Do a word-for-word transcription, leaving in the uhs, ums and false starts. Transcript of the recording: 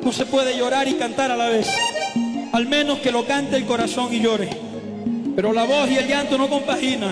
No se puede llorar y cantar a la vez. Al menos que lo cante el corazón y llore. Pero la voz y el llanto no compaginan.